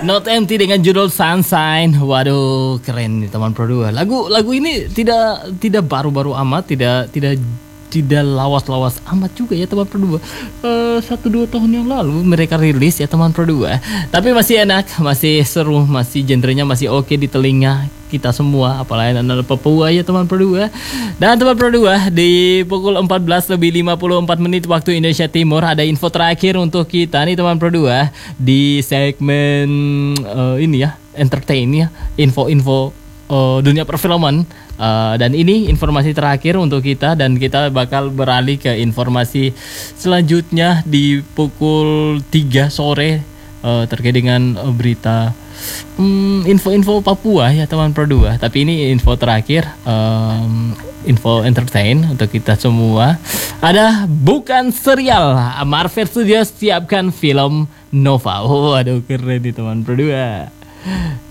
Not Empty dengan judul Sunshine. Waduh, keren nih teman Pro 2. Lagu ini tidak baru-baru amat, tidak lawas-lawas amat juga ya teman Pro 2. 1-2 tahun yang lalu mereka rilis ya teman Pro 2. Tapi masih enak, masih seru, masih genrenya masih oke di telinga kita semua, apalagi anak Papua ya teman Pro 2. Dan teman Pro 2, di pukul 14:54 waktu Indonesia Timur ada info terakhir untuk kita nih teman Pro 2 di segmen ini ya, entertain ya, info-info dunia perfilman. Dan ini informasi terakhir untuk kita, dan kita bakal beralih ke informasi selanjutnya di pukul 3 sore terkait dengan berita info-info Papua ya teman Pro 2. Tapi ini info terakhir, info entertain untuk kita semua. Ada bukan serial, Marvel Studios siapkan film Nova. Oh aduh, keren nih teman Pro 2.